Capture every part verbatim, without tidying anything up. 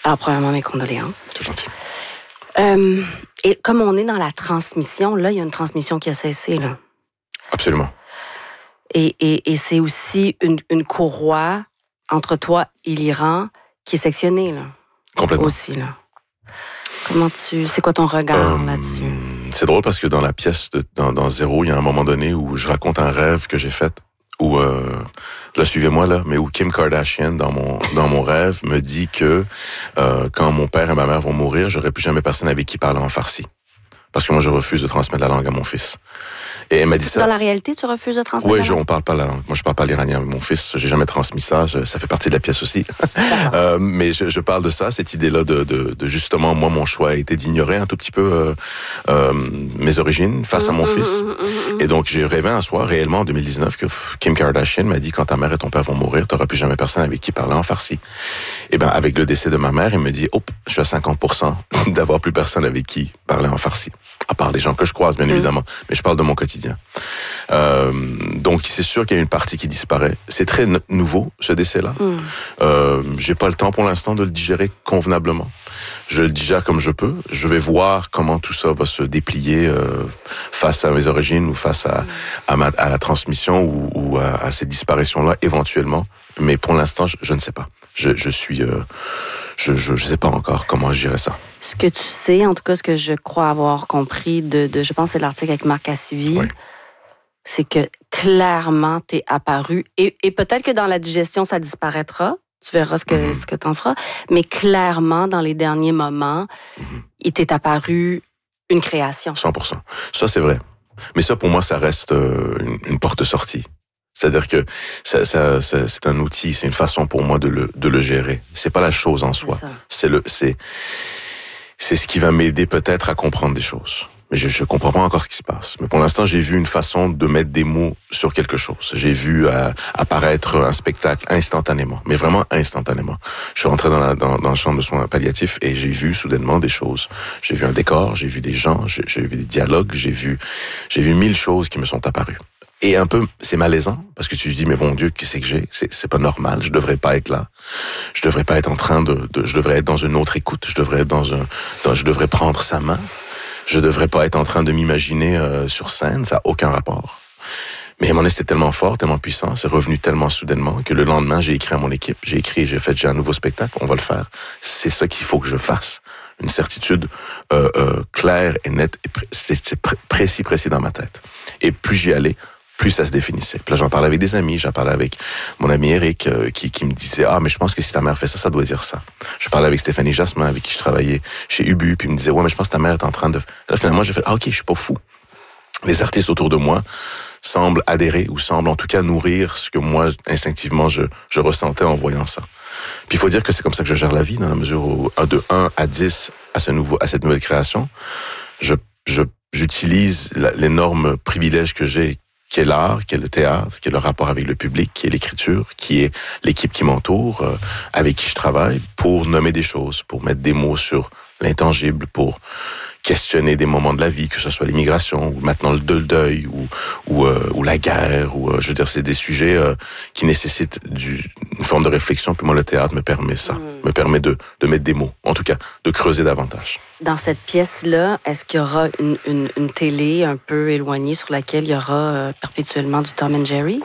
Alors, premièrement, mes condoléances. C'est gentil. Euh, et comme on est dans la transmission, là, il y a une transmission qui a cessé, là. Absolument. Et, et, et c'est aussi une, une courroie entre toi et l'Iran qui est sectionnée, là. Complètement. Aussi, là. Comment tu... C'est quoi ton regard euh, là-dessus? C'est drôle parce que dans la pièce, de, dans, dans Zéro, il y a un moment donné où je raconte un rêve que j'ai fait, où, euh, là, suivez-moi, là, mais où Kim Kardashian, dans mon, dans mon rêve, me dit que euh, quand mon père et ma mère vont mourir, j'aurai plus jamais personne avec qui parler en farsi. Parce que moi, je refuse de transmettre la langue à mon fils. Et elle m'a dit ça. Dans la réalité, tu refuses de transmettre oui, la langue? Oui, on parle pas la langue. Moi, je parle pas l'iranien avec mon fils. J'ai jamais transmis ça. Je, ça fait partie de la pièce aussi. euh, mais je, je parle de ça, cette idée-là de, de, de justement, moi, mon choix a été d'ignorer un tout petit peu euh, euh, mes origines face à mon mmh, fils. Mmh, mmh. Et donc, j'ai rêvé un soir, réellement, en deux mille dix-neuf, que Kim Kardashian m'a dit, quand ta mère et ton père vont mourir, t'auras plus jamais personne avec qui parler en farsi. Et ben, avec le décès de ma mère, il me dit, hop, je suis à cinquante pour cent d'avoir plus personne avec qui parler en farsi. À part les gens que je croise, bien mmh. évidemment. Mais je parle de mon quotidien. Euh, donc, c'est sûr qu'il y a une partie qui disparaît. C'est très n- nouveau, ce décès-là. Mm. Euh, j'ai pas le temps pour l'instant de le digérer convenablement. Je le digère comme je peux. Je vais voir comment tout ça va se déplier euh, face à mes origines ou face à, mm. à, ma, à la transmission ou, ou à, à cette disparition-là, éventuellement. Mais pour l'instant, je, je ne sais pas. Je, je suis... Euh, je, je, je sais pas encore comment gérer ça. Ce que tu sais, en tout cas, ce que je crois avoir compris de, de je pense que c'est l'article avec Marc Cassivi, oui. c'est que clairement, t'es apparu, et, et peut-être que dans la digestion, ça disparaîtra, tu verras ce que, mm-hmm. ce que t'en feras, mais clairement, dans les derniers moments, mm-hmm. il t'est apparu une création. cent pour cent. Ça, c'est vrai. Mais ça, pour moi, ça reste euh, une, une porte-sortie. C'est-à-dire que ça, ça, ça, c'est un outil, c'est une façon pour moi de le, de le gérer. C'est pas la chose en soi. C'est, c'est le, c'est, c'est ce qui va m'aider peut-être à comprendre des choses. Mais je, je comprends pas encore ce qui se passe. Mais pour l'instant, j'ai vu une façon de mettre des mots sur quelque chose. J'ai vu euh, apparaître un spectacle instantanément, mais vraiment instantanément. Je suis rentré dans la, dans, dans la chambre de soins palliatifs et j'ai vu soudainement des choses. J'ai vu un décor, j'ai vu des gens, j'ai, j'ai vu des dialogues, j'ai vu, j'ai vu mille choses qui me sont apparues. Et un peu, c'est malaisant, parce que tu te dis, mais bon Dieu, qu'est-ce que j'ai? C'est, c'est pas normal, je devrais pas être là. Je devrais pas être en train de, de, je devrais être dans une autre écoute, je devrais être dans un, dans, je devrais prendre sa main. Je devrais pas être en train de m'imaginer euh, sur scène, ça a aucun rapport. Mais mon c'était tellement fort, tellement puissant, c'est revenu tellement soudainement que le lendemain, j'ai écrit à mon équipe, j'ai écrit, j'ai fait, j'ai un nouveau spectacle, on va le faire. C'est ça qu'il faut que je fasse. Une certitude euh, euh, claire et nette, et pré- c'est, c'est pr- précis, précis dans ma tête. Et plus j'y allais, plus ça se définissait. Puis là, j'en parlais avec des amis, j'en parlais avec mon ami Eric, euh, qui, qui me disait « Ah, mais je pense que si ta mère fait ça, ça doit dire ça. » Je parlais avec Stéphanie Jasmin, avec qui je travaillais chez Ubu, puis il me disait « Ouais, mais je pense que ta mère est en train de... » Là, finalement, j'ai fait « Ah, ok, je suis pas fou. » Les artistes autour de moi semblent adhérer, ou semblent en tout cas nourrir ce que moi, instinctivement, je, je ressentais en voyant ça. Puis il faut dire que c'est comme ça que je gère la vie, dans la mesure où de un à dix, à, ce nouveau, à cette nouvelle création, je, je, j'utilise la, l'énorme privilège que j'ai, qui est l'art, qui est le théâtre, qui est le rapport avec le public, qui est l'écriture, qui est l'équipe qui m'entoure, euh, avec qui je travaille, pour nommer des choses, pour mettre des mots sur l'intangible, pour questionner des moments de la vie, que ce soit l'immigration, ou maintenant le deuil, ou, ou, euh, ou la guerre, ou euh, je veux dire, c'est des sujets euh, qui nécessitent du, une forme de réflexion, puis moi, le théâtre me permet ça, mmh. me permet de, de mettre des mots, en tout cas, de creuser davantage. Dans cette pièce-là, est-ce qu'il y aura une, une, une télé un peu éloignée sur laquelle il y aura euh, perpétuellement du Tom and Jerry?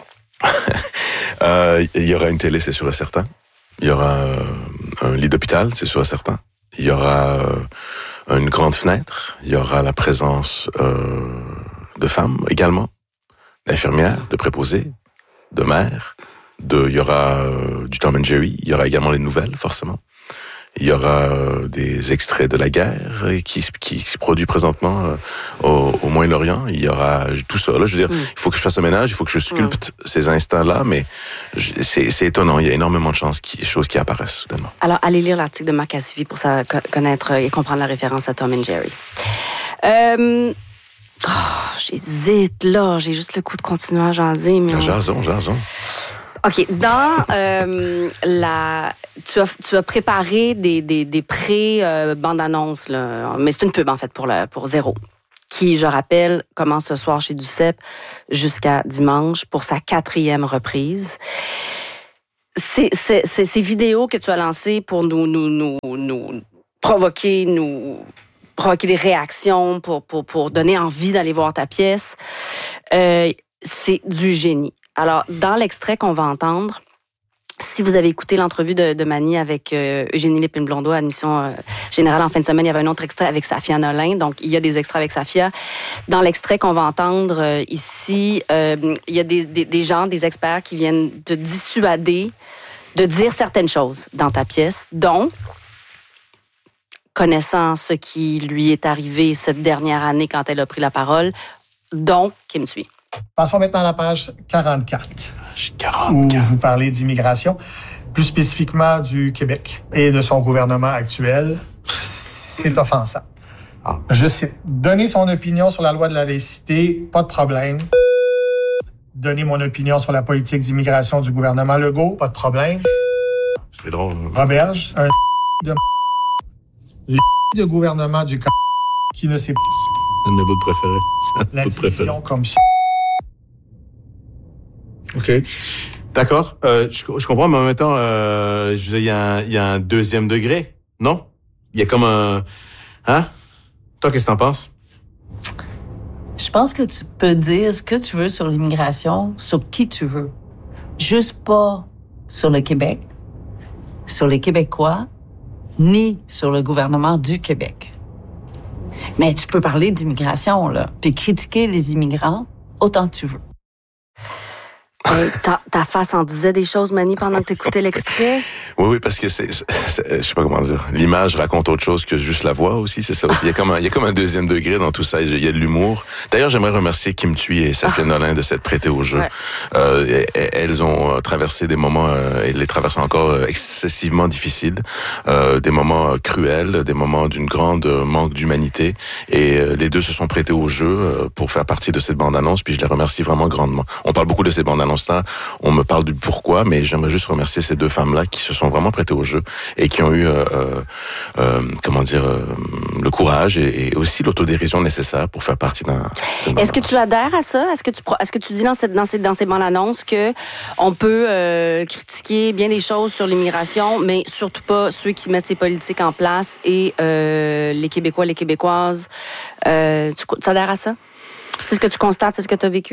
euh, il y aura une télé, c'est sûr et certain. Il y aura euh, un lit d'hôpital, c'est sûr et certain. Il y aura euh, une grande fenêtre. Il y aura la présence euh, de femmes également, d'infirmières, de préposés, de mères. De, il y aura euh, du Tom and Jerry. Il y aura également les nouvelles, forcément. Il y aura euh, des extraits de la guerre qui, qui se produit présentement euh, au, au Moyen-Orient. Il y aura tout ça. Là, je veux dire, mm. il faut que je fasse le ménage, il faut que je sculpte mm. ces instants-là, mais je, c'est, c'est étonnant. Il y a énormément de chances qui, choses qui apparaissent soudainement. Alors, allez lire l'article de Marc Cassivi pour ça, connaître et comprendre la référence à Tom and Jerry. Euh... Oh, j'hésite, là. J'ai juste le coup de continuer à jaser. Mais on... Jason, jason. OK. Dans euh, la... Tu as, tu as préparé des, des, des pré-bandes-annonces, là. Mais c'est une pub, en fait, pour, le, pour Zéro, qui, je rappelle, commence ce soir chez Duceppe jusqu'à dimanche pour sa quatrième reprise. C'est, c'est, c'est ces vidéos que tu as lancées pour nous, nous, nous nous, nous provoquer, nous provoquer des réactions pour, pour, pour donner envie d'aller voir ta pièce. Euh, c'est du génie. Alors, dans l'extrait qu'on va entendre, si vous avez écouté l'entrevue de, de Mani avec euh, Eugénie Lépine-Blondeau à Admission euh, Générale en fin de semaine, il y avait un autre extrait avec Safia Nolin. Donc, il y a des extraits avec Safia. Dans l'extrait qu'on va entendre euh, ici, euh, il y a des, des, des gens, des experts qui viennent te dissuader de dire certaines choses dans ta pièce, dont, connaissant ce qui lui est arrivé cette dernière année quand elle a pris la parole, dont Kim Thuy. Passons maintenant à la page quarante-quatre. quarante-quatre. Où vous parlez d'immigration, plus spécifiquement du Québec et de son gouvernement actuel. C'est offensant. Ah. Je cite. Donner son opinion sur la loi de la laïcité, pas de problème. Donner mon opinion sur la politique d'immigration du gouvernement Legault, pas de problème. C'est drôle. Roberge, un de les de gouvernement du qui ne sait pas. C'est un de mes bouts de préféré. La division comme ça. OK. D'accord. Euh, je, je comprends, mais en même temps, euh, je veux dire, il y, a un, il y a un deuxième degré, non? Il y a comme un... Hein? Toi, qu'est-ce que t'en penses? Je pense que tu peux dire ce que tu veux sur l'immigration, sur qui tu veux. Juste pas sur le Québec, sur les Québécois, ni sur le gouvernement du Québec. Mais tu peux parler d'immigration, là, puis critiquer les immigrants autant que tu veux. Hey, ta, ta face en disait des choses, Mani, pendant que t'écoutais l'extrait? Oui, oui, parce que c'est, c'est, je sais pas comment dire, l'image raconte autre chose que juste la voix aussi, c'est ça aussi. Il y a comme un, il y a comme un deuxième degré dans tout ça, il y a de l'humour. D'ailleurs, j'aimerais remercier Kim Thuy et Safia ah. Nolin de s'être prêtées au jeu. Ouais. Euh, elles ont traversé des moments, euh, et les traversent encore excessivement difficiles, euh, des moments cruels, des moments d'une grande manque d'humanité, et euh, les deux se sont prêtées au jeu euh, pour faire partie de cette bande-annonce, puis je les remercie vraiment grandement. On parle beaucoup de cette bande-annonce-là, on me parle du pourquoi, mais j'aimerais juste remercier ces deux femmes-là qui se sont vraiment prêtées au jeu et qui ont eu, euh, euh, comment dire, euh, le courage et, et aussi l'autodérision nécessaire pour faire partie d'un... Est-ce que tu adhères à ça? Est-ce que tu, est-ce que tu dis dans, cette, dans, ces, dans ces bandes annonces que on peut euh, critiquer bien des choses sur l'immigration, mais surtout pas ceux qui mettent ces politiques en place et euh, les Québécois, les Québécoises? Euh, tu, tu adhères à ça? C'est ce que tu constates, c'est ce que tu as vécu?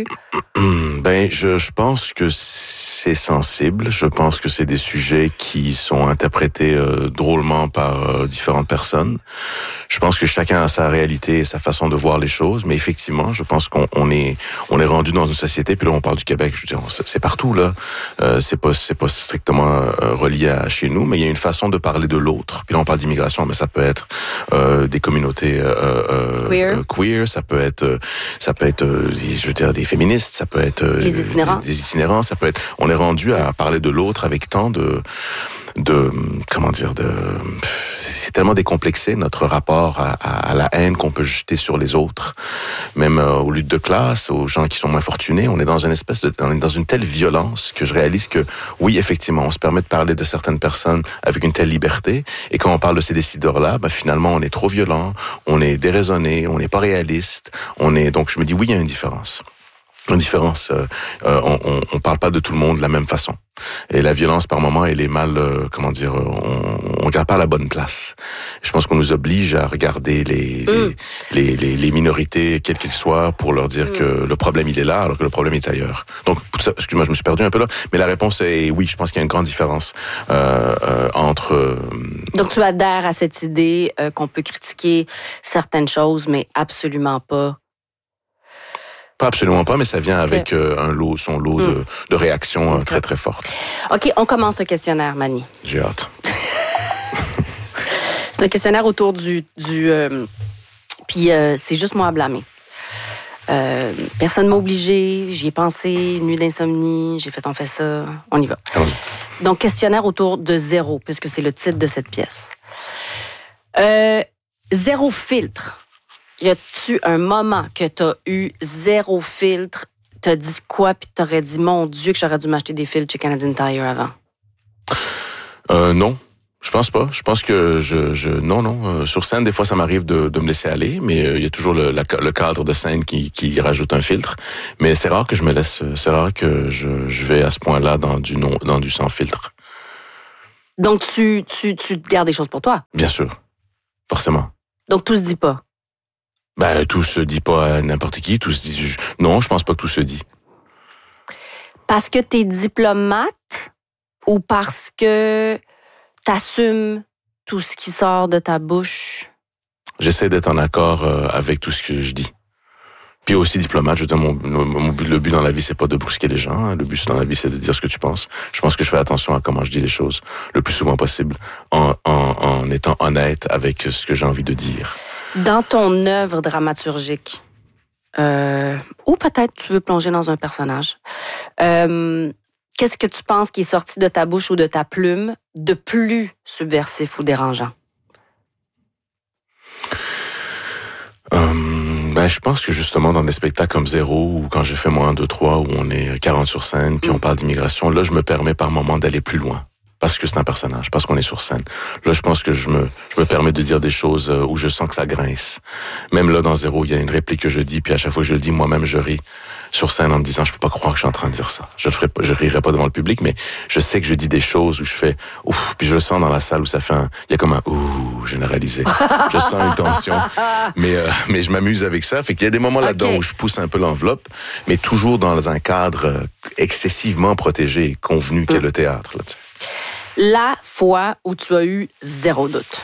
Ben, je, je pense que c'est sensible. Je pense que c'est des sujets qui sont interprétés euh, drôlement par euh, différentes personnes. Je pense que chacun a sa réalité et sa façon de voir les choses, mais effectivement, je pense qu'on on est on est rendu dans une société. Puis là, on parle du Québec. Je veux dire, c'est partout là. Euh, c'est pas c'est pas strictement euh, relié à chez nous, mais il y a une façon de parler de l'autre. Puis là, on parle d'immigration, mais ça peut être euh, des communautés euh, euh, queer. Euh, queer. Ça peut être euh, ça peut être euh, je veux dire des féministes. Ça peut être euh, les itinérants. Des, des itinérants. Ça peut être. On est rendu à parler de l'autre avec tant de de comment dire de c'est tellement décomplexé notre rapport à, à, à la haine qu'on peut jeter sur les autres, même euh, aux luttes de classe, aux gens qui sont moins fortunés. On est dans une espèce de on est dans une telle violence que je réalise que oui, effectivement, on se permet de parler de certaines personnes avec une telle liberté, et quand on parle de ces décideurs-là, ben finalement on est trop violent, on est déraisonné, on n'est pas réaliste, on est donc je me dis oui, il y a une différence. Une différence, euh, euh, on, on, on parle pas de tout le monde de la même façon. Et la violence, par moment, elle est mal, euh, comment dire, on, on regarde pas à la bonne place. Je pense qu'on nous oblige à regarder les, mm. les, les, les, les minorités, quelles qu'elles soient, pour leur dire mm. que le problème, il est là, alors que le problème est ailleurs. Donc, excuse-moi, je me suis perdu un peu là, mais la réponse est oui, je pense qu'il y a une grande différence euh, euh, entre... Euh, Donc, tu adhères à cette idée euh, qu'on peut critiquer certaines choses, mais absolument pas... Pas absolument pas, mais ça vient okay. avec euh, un lot, son lot mm. de, de réactions okay. très, très fortes. OK, on commence le questionnaire, Mani. J'ai hâte. C'est un questionnaire autour du... du euh, puis euh, c'est juste moi à blâmer. Euh, personne m'a obligé, j'y ai pensé, nuit d'insomnie, j'ai fait on fait ça, on y va. Allons-y. Donc, questionnaire autour de zéro, puisque c'est le titre de cette pièce. Euh, zéro filtre. Y a-tu un moment que t'as eu zéro filtre, t'as dit quoi, puis t'aurais dit, mon Dieu, que j'aurais dû m'acheter des filtres chez Canadian Tire avant? Euh, non. Je pense pas. Je pense que je, je non, non. Euh, sur scène, des fois, ça m'arrive de, de me laisser aller, mais il euh, y a toujours le, la, le cadre de scène qui, qui rajoute un filtre. Mais c'est rare que je me laisse, c'est rare que je, je vais à ce point-là dans du non, dans du sans filtre. Donc, tu, tu, tu te gardes des choses pour toi? Bien sûr. Forcément. Donc, tout se dit pas? Ben, tout se dit pas à n'importe qui. Tout se dit... Je... Non, je pense pas que tout se dit. Parce que t'es diplomate ou parce que t'assumes tout ce qui sort de ta bouche? J'essaie d'être en accord euh, avec tout ce que je dis. Puis aussi diplomate, je veux dire, mon, mon, le but dans la vie, c'est pas de brusquer les gens. Hein. Le but dans la vie, c'est de dire ce que tu penses. Je pense que je fais attention à comment je dis les choses le plus souvent possible, en, en, en étant honnête avec ce que j'ai envie de dire. Dans ton œuvre dramaturgique, euh, ou peut-être tu veux plonger dans un personnage, euh, qu'est-ce que tu penses qui est sorti de ta bouche ou de ta plume de plus subversif ou dérangeant? Um, ben, je pense que justement, dans des spectacles comme Zéro, ou quand j'ai fait moi un, deux, trois, où on est quarante sur scène, puis on parle d'immigration, là, je me permets par moment d'aller plus loin. Parce que c'est un personnage, parce qu'on est sur scène. Là, je pense que je me, je me permets de dire des choses où je sens que ça grince. Même là, dans Zéro, il y a une réplique que je dis, puis à chaque fois que je le dis, moi-même, je ris sur scène en me disant, je peux pas croire que je suis en train de dire ça. Je le ferai pas, je rirai pas devant le public, mais je sais que je dis des choses où je fais, ouf, puis je le sens dans la salle où ça fait un, il y a comme un, ouh, généralisé. Je sens une tension. Mais, euh, mais je m'amuse avec ça. Fait qu'il y a des moments là-dedans okay. où je pousse un peu l'enveloppe, mais toujours dans un cadre excessivement protégé et convenu qu'est mmh. le théâtre, là, tu sais. La fois où tu as eu zéro doute?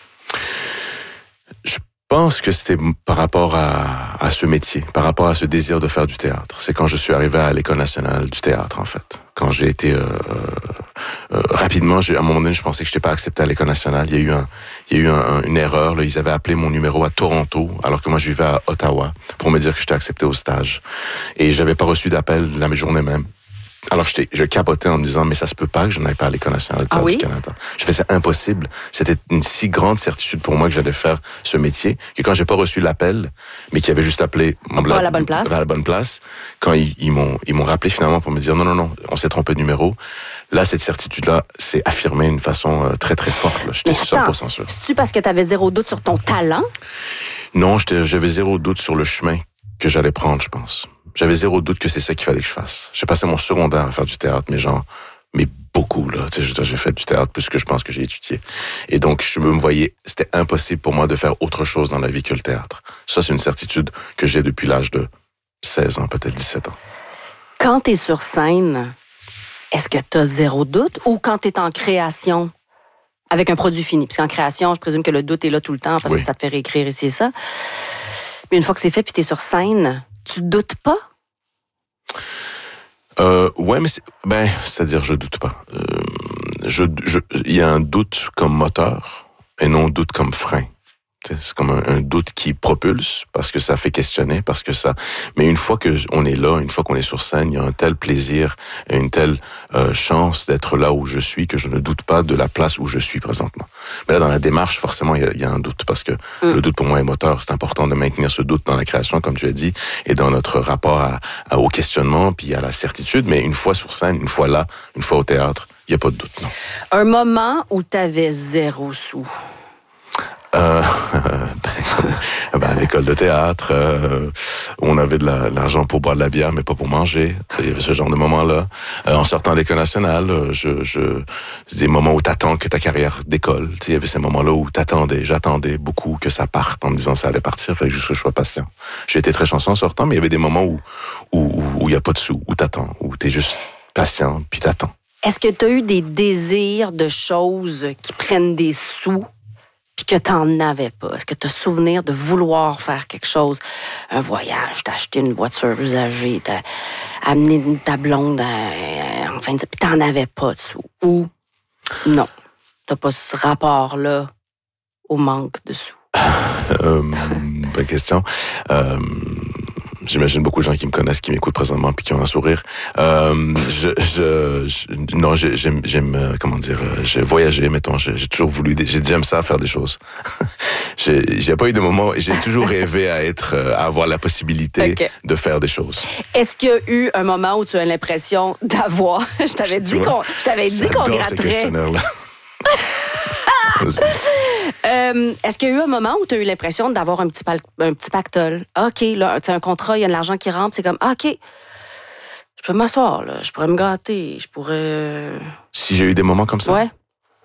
Je pense que c'était par rapport à, à ce métier, par rapport à ce désir de faire du théâtre. C'est quand je suis arrivé à l'École nationale du théâtre, en fait. Quand j'ai été... Euh, euh, rapidement, j'ai, à un moment donné, je pensais que je n'étais pas accepté à l'École nationale. Il y a eu, un, il y a eu un, une erreur. Là. Ils avaient appelé mon numéro à Toronto, alors que moi, je vivais à Ottawa, pour me dire que j'étais accepté au stage. Et j'avais pas reçu d'appel la journée même. Alors, je, je capotais en me disant, mais ça se peut pas que je n'aille pas à l'École nationale ah oui? du Canada. Je fais, c'est impossible. C'était une si grande certitude pour moi que j'allais faire ce métier, que quand j'ai pas reçu l'appel, mais qui avait juste appelé mon la, à la bonne place, à la bonne place, quand ils, ils m'ont, ils m'ont rappelé finalement pour me dire, non, non, non, on s'est trompé de numéro. Là, cette certitude-là, c'est affirmé d'une façon euh, très, très forte. Là. J'étais cent pour cent sûr. C'est-tu parce que tu avais zéro doute sur ton talent? Non, j'étais, j'avais zéro doute sur le chemin que j'allais prendre, je pense. J'avais zéro doute que c'est ça qu'il fallait que je fasse. J'ai passé mon secondaire à faire du théâtre, mais genre, mais beaucoup, là. Tu sais, j'ai fait du théâtre plus que je pense que j'ai étudié. Et donc, je me voyais, c'était impossible pour moi de faire autre chose dans la vie que le théâtre. Ça, c'est une certitude que j'ai depuis l'âge de seize ans, peut-être dix-sept ans. Quand t'es sur scène, est-ce que t'as zéro doute? Ou quand t'es en création, avec un produit fini? Parce qu'en création, je présume que le doute est là tout le temps, parce oui. que ça te fait réécrire ici et ça. Mais une fois que c'est fait, puis t'es sur scène... Tu doutes pas? Euh, ouais, mais c'est, ben, c'est-à-dire, je doute pas. Euh, je, je, il y a un doute comme moteur et non doute comme frein. C'est comme un, un doute qui propulse parce que ça fait questionner, parce que ça. Mais une fois que on est là, une fois qu'on est sur scène, il y a un tel plaisir et une telle euh, chance d'être là où je suis que je ne doute pas de la place où je suis présentement. Mais là, dans la démarche, forcément, il y a, il y a un doute parce que mm. le doute pour moi est moteur. C'est important de maintenir ce doute dans la création, comme tu as dit, et dans notre rapport à, à, au questionnement puis à la certitude. Mais une fois sur scène, une fois là, une fois au théâtre, il n'y a pas de doute, non. Un moment où tu avais zéro sous. Euh, ben, ben, à l'école de théâtre, euh, on avait de la, l'argent pour boire de la bière, mais pas pour manger. Il y avait ce genre de moments-là. Euh, en sortant de l'école nationale, je, je, c'est des moments où t'attends que ta carrière décolle. Il y avait ces moments-là où t'attendais, j'attendais beaucoup que ça parte en me disant ça allait partir, fait que juste que je sois patient. J'ai été très chanceux en sortant, mais il y avait des moments où où où il y a pas de sous, où t'attends, où t'es juste patient, puis t'attends. Est-ce que t'as eu des désirs de choses qui prennent des sous? Puis que t'en avais pas. Est-ce que t'as souvenir de vouloir faire quelque chose? Un voyage, t'as acheté une voiture usagée, t'as amené ta blonde à, enfin, puis t'en avais pas de sous. Ou non, t'as pas ce rapport-là au manque de sous. euh, bonne question. Euh, J'imagine beaucoup de gens qui me connaissent, qui m'écoutent présentement, puis qui ont un sourire. Euh, je, je, je, non, j'aime, j'aime, comment dire, j'ai voyagé, mettons. J'ai, j'ai toujours voulu, j'ai, j'aime ça, faire des choses. j'ai, j'ai pas eu de moment, j'ai toujours rêvé à être, à avoir la possibilité okay. de faire des choses. Est-ce qu'il y a eu un moment où tu as l'impression d'avoir, je t'avais dit qu'on, je t'avais dit qu'on gratterait. Ces questionnaires-là. Euh, est-ce qu'il y a eu un moment où tu as eu l'impression d'avoir un petit, pal- un petit pactole? OK, là, tu as un contrat, il y a de l'argent qui rentre, c'est comme, ah, OK, je peux m'asseoir, là, je pourrais me gâter, je pourrais... Si j'ai eu des moments comme ça? Ouais.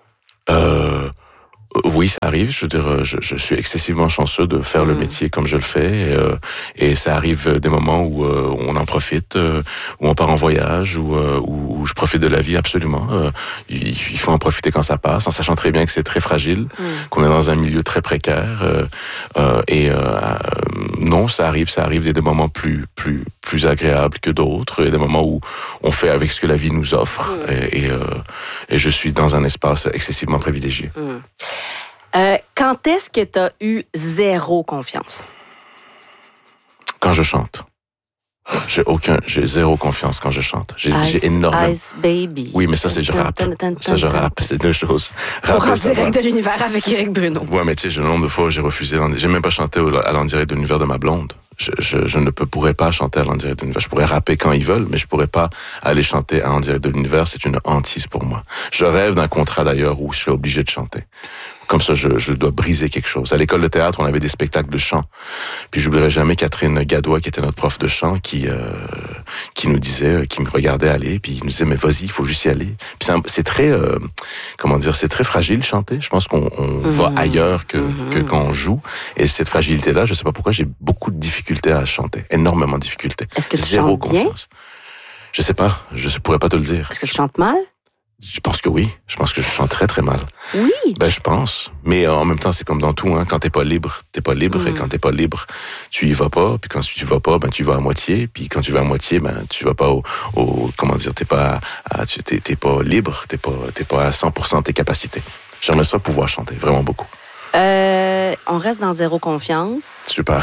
Euh, oui, ça arrive. Je veux dire, je, je suis excessivement chanceux de faire mmh. le métier comme je le fais. Et, euh, et ça arrive des moments où euh, on en profite, euh, où on part en voyage, où, euh, où je profite de la vie absolument. Euh, il, il faut en profiter quand ça passe, en sachant très bien que c'est très fragile, mmh. qu'on est dans un milieu très précaire. Euh, euh, et euh, non, ça arrive, ça arrive. Il y a des moments plus plus plus agréables que d'autres. Il y a des moments où on fait avec ce que la vie nous offre. Mmh. Et, et, euh, et je suis dans un espace excessivement privilégié. Mmh. Euh, quand est-ce que tu as eu zéro confiance? Quand je chante. J'ai aucun, j'ai zéro confiance quand je chante. J'ai, Ice, j'ai énormément. Ice Baby. Oui, mais ça, c'est je rappe. Ça, je rappe. C'est deux choses. Pour En direct de l'univers avec Éric Bruno. Ouais, mais tu sais, le nombre de fois où j'ai refusé, j'ai même pas chanté à l'en direct de l'univers de ma blonde. Je, je, je ne peux, pourrais pas chanter à l'en direct de l'univers. Je pourrais rapper quand ils veulent, mais je pourrais pas aller chanter à en direct de l'univers. C'est une hantise pour moi. Je rêve d'un contrat d'ailleurs où je serais obligé de chanter. Comme ça, je, je dois briser quelque chose. À l'école de théâtre, on avait des spectacles de chant. Puis j'oublierai jamais Catherine Gadois, qui était notre prof de chant, qui euh, qui nous disait, qui me regardait aller, puis il nous disait, mais vas-y, il faut juste y aller. Puis c'est, c'est très, euh, comment dire, c'est très fragile chanter. Je pense qu'on on mmh. va ailleurs que, mmh. que quand on joue. Et cette fragilité-là, je sais pas pourquoi, j'ai beaucoup de difficultés à chanter. Énormément de difficultés. Est-ce que tu Zéro chantes bien? Confiance. Je sais pas. Je pourrais pas te le dire. Est-ce que tu chantes mal? Je pense que oui. Je pense que je chante très, très mal. Oui. Ben, je pense. Mais en même temps, c'est comme dans tout, hein. Quand t'es pas libre, t'es pas libre. Mm. Et quand t'es pas libre, tu y vas pas. Puis quand tu y vas pas, ben, tu vas à moitié. Puis quand tu vas à moitié, ben, tu vas pas au, au comment dire, t'es pas, à, tu, t'es, t'es pas libre. T'es pas, t'es pas à cent pour cent de tes capacités. J'aimerais ça pouvoir chanter. Vraiment beaucoup. Euh, on reste dans zéro confiance. Super.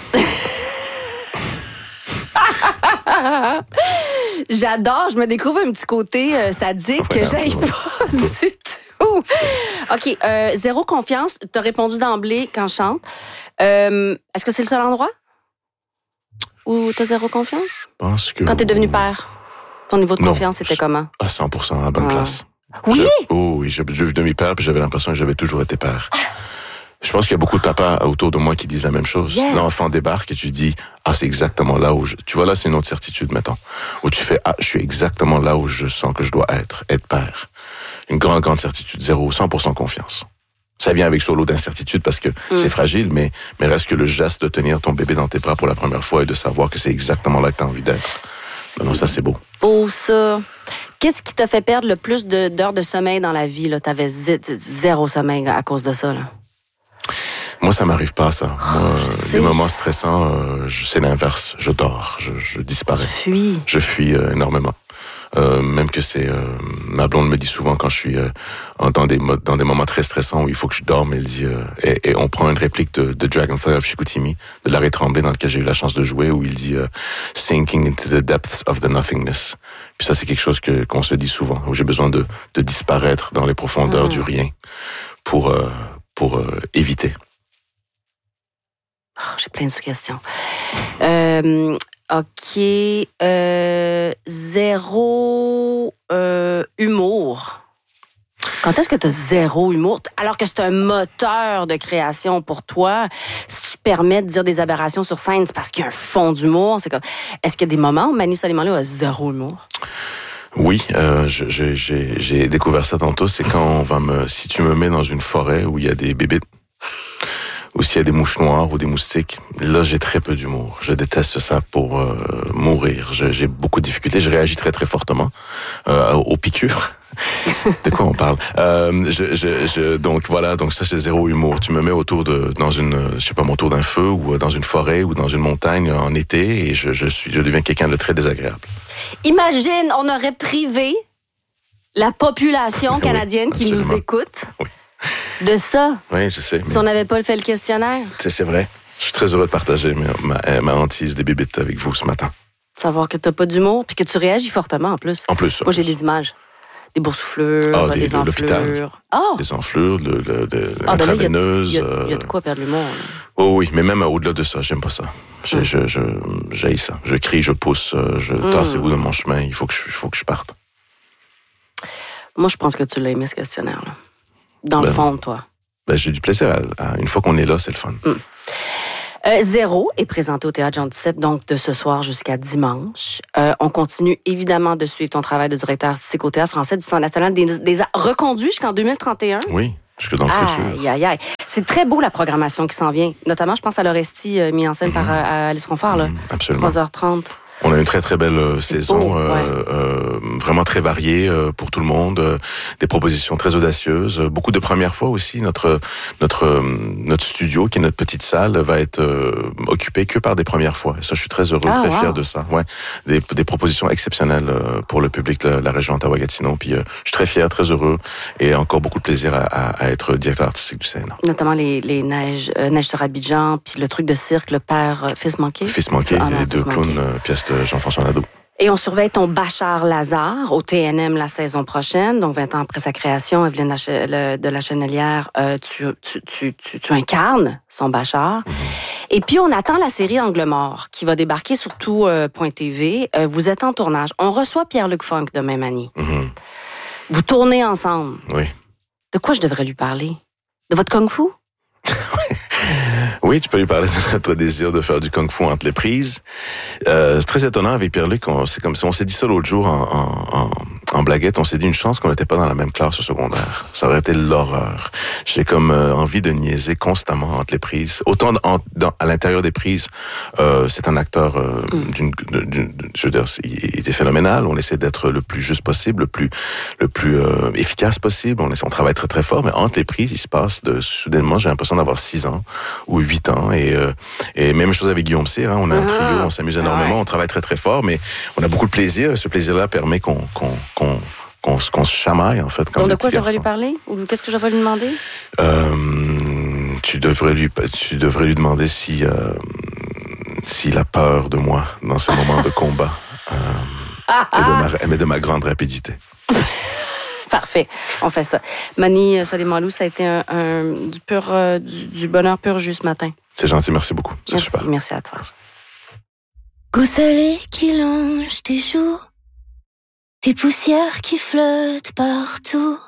J'adore, je me découvre un petit côté euh, sadique ouais, que j'aille pas du tout. OK, euh, zéro confiance, tu as répondu d'emblée quand je chante. Euh, est-ce que c'est le seul endroit où tu as zéro confiance? Je pense que... Quand tu es devenu père, ton niveau de non, confiance était comment? À cent pour cent à la bonne ah. place. Oui? Je, oh oui, j'ai vu demi-père, puis j'avais l'impression que j'avais toujours été père. Ah. Je pense qu'il y a beaucoup de papas autour de moi qui disent la même chose. Yes. L'enfant débarque et tu dis, ah, c'est exactement là où je... Tu vois, là, c'est une autre certitude, mettons. Où tu fais, ah, je suis exactement là où je sens que je dois être, être père. Une grande, grande certitude, zéro, cent pour cent confiance. Ça vient avec son lot d'incertitude parce que mm. c'est fragile, mais, mais reste que le geste de tenir ton bébé dans tes bras pour la première fois et de savoir que c'est exactement là que tu as envie d'être. Non, ça, c'est beau. Beau, ça. Qu'est-ce qui t'a fait perdre le plus de, d'heures de sommeil dans la vie, là? T'avais z- zéro sommeil à cause de ça, là. Moi, ça m'arrive pas, ça. Moi, les moments stressants, euh, je, c'est l'inverse. Je dors, je, je disparais. Fuis. Je fuis euh, énormément. Euh, même que c'est... Euh, ma blonde me dit souvent quand je suis euh, dans, des, dans des moments très stressants où il faut que je dorme, elle dit... Euh, et, et on prend une réplique de, de Dragonfly of Chicoutimi, de Larry Tremblay, dans lequel j'ai eu la chance de jouer, où il dit euh, « Sinking into the depths of the nothingness ». Puis ça, c'est quelque chose que, qu'on se dit souvent, où j'ai besoin de, de disparaître dans les profondeurs mmh. du rien pour, euh, pour euh, éviter. Oh, j'ai plein de sous-questions. Euh, OK. Euh, zéro euh, humour. Quand est-ce que tu as zéro humour? Alors que c'est un moteur de création pour toi. Si tu te permets de dire des aberrations sur scène, c'est parce qu'il y a un fond d'humour. C'est comme... Est-ce qu'il y a des moments où Mani Soleiman a zéro humour? Oui, euh, je, je, j'ai, j'ai découvert ça tantôt. C'est quand on va me... Si tu me mets dans une forêt où il y a des bébés... ou s'il y a des mouches noires ou des moustiques, là, j'ai très peu d'humour. Je déteste ça pour euh, mourir. Je, j'ai beaucoup de difficultés. Je réagis très, très fortement euh, aux piqûres. De quoi on parle? Euh, je, je, je, donc voilà, donc ça, c'est zéro humour. Tu me mets autour de, dans une, je sais pas, autour d'un feu ou dans une forêt ou dans une montagne en été et je, je suis, je deviens quelqu'un de très désagréable. Imagine, on aurait privé la population canadienne oui, qui nous écoute. Oui. De ça. Oui, je sais. Si mais... on n'avait pas fait le questionnaire. C'est, c'est vrai. Je suis très heureux de partager ma, ma, ma hantise des bébites avec vous ce matin. Savoir que t'as pas d'humour puis que tu réagis fortement en plus. En plus. Moi, j'ai des images. Des boursouflures, ah, des, des de enflures. Oh. Des enflures, le, le, de, ah, intraveineuse. Il y, y, y a de quoi perdre l'humour. Oh oui, mais même au-delà de ça, j'aime pas ça. Je, mm. je, je, j'haïs ça. Je crie, je pousse, je mm. tassez-vous de mon chemin. Il faut que je, il faut que je parte. Moi, je pense que tu l'as aimé, ce questionnaire-là. Dans ben, le fond, toi. Ben, j'ai du plaisir. À, à, une fois qu'on est là, c'est le fun. Mm. Euh, Zéro est présenté au Théâtre Jean Duceppe, donc de ce soir jusqu'à dimanche. Euh, on continue évidemment de suivre ton travail de directeur artistique au Théâtre français du Centre national des, des Arts, reconduit jusqu'en deux mille trente et un. Oui, jusque dans le aïe, futur. Aïe, aïe, aïe. C'est très beau la programmation qui s'en vient. Notamment, je pense à l'Orestie, euh, mis en scène mm-hmm. par euh, Alice Confort, là. Mm-hmm, absolument. trois heures trente. On a une très très belle euh, saison, beau, euh, ouais. euh, vraiment très variée euh, pour tout le monde, euh, des propositions très audacieuses, euh, beaucoup de premières fois aussi. Notre notre euh, notre studio, qui est notre petite salle, va être euh, occupé que par des premières fois. Et ça, je suis très heureux, ah, très wow. fier de ça. Ouais, des, des propositions exceptionnelles euh, pour le public de la, la région Ottawa-Gatineau. Puis euh, je suis très fier, très heureux, et encore beaucoup de plaisir à, à, à être directeur artistique du C N A. Notamment les les neiges euh, neiges sur Abidjan, puis le truc de cirque, le père euh, fils manqué. Fils manqué, ah, non, les deux clowns euh, pièces de Jean-François Nadeau. Et on surveille ton Bachar Lazare au T N M la saison prochaine, donc vingt ans après sa création, Evelyne Lach- le, de la Chenelière, euh, tu, tu, tu, tu, tu incarnes son Bachar. Mm-hmm. Et puis, on attend la série Angle mort, qui va débarquer sur tout euh, point T V. Euh, vous êtes en tournage. On reçoit Pierre-Luc Funk demain, Manny. Mm-hmm. Vous tournez ensemble. Oui. De quoi je devrais lui parler? De votre kung-fu? Oui, tu peux lui parler de notre désir de faire du kung-fu entre les prises. Euh, c'est très étonnant avec Pierre-Luc. On, c'est comme si on s'est dit ça l'autre jour en, en, en, en blaguette. On s'est dit une chance qu'on n'était pas dans la même classe au secondaire. Ça aurait été l'horreur. J'ai comme euh, envie de niaiser constamment entre les prises. Autant en, dans, à l'intérieur des prises, euh, c'est un acteur euh, mm. d'une, d'une, je veux dire, il était phénoménal. On essaie d'être le plus juste possible, le plus, le plus euh, efficace possible. On, essaie, on travaille très très fort, mais entre les prises, il se passe de soudainement, j'ai l'impression d'avoir six ans ou huit ans, et, euh, et même chose avec Guillaume Cyr, hein, on a un trio, on s'amuse énormément, ouais. On travaille très très fort, mais on a beaucoup de plaisir, et ce plaisir-là permet qu'on, qu'on, qu'on, qu'on, qu'on se chamaille, en fait, comme Donc, des de quoi petits je devrais garçons. lui parler? Ou qu'est-ce que je devrais lui demander? Euh, tu devrais lui, tu devrais lui demander si, euh, s'il a peur de moi dans ces moments de combat, euh, et, de ma, et de ma grande rapidité. Parfait, on fait ça. Manny Soleimanlou, ça a été un, un, du, pur, euh, du, du bonheur pur jus ce matin. C'est gentil, merci beaucoup. C'est merci, super. Merci à toi. Goût salé qui longe tes joues, tes poussières qui flottent partout.